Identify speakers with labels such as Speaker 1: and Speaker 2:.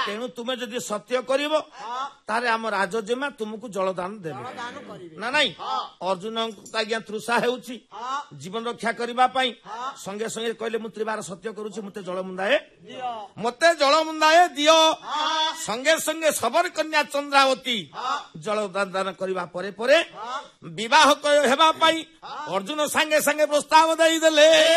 Speaker 1: ତେଣୁ ତୁମେ ଯଦି ସତ୍ୟ କରିବ ତାହେଲେ ଆମ ରାଜଜେମା ତୁମକୁ ଜଳଦାନ ଦେବେ ନା ନାଇଁ। ଅର୍ଜୁନଙ୍କୁ ଆଜ୍ଞା ତୃଷା ହେଉଛି ଜୀବନ ରକ୍ଷା କରିବା ପାଇଁ। ସଙ୍ଗେ ସଙ୍ଗେ କହିଲେ ମୁଁ ତ୍ରିବାର ସତ୍ୟ କରୁଛି, ମତେ ଜଳ ମୁନ୍ଦାଏ ଦିଅ। ସଙ୍ଗେ ସଙ୍ଗେ ସବର କନ୍ୟା ଚନ୍ଦ୍ରାବତୀ ଜଳଦାନ କରିବା ପରେ ପରେ ବିବାହ ହେବା ପାଇଁ ଅର୍ଜୁନ ସାଙ୍ଗେ ସାଙ୍ଗେ ପ୍ରସ୍ତାବ ଦେଇଦେଲେ।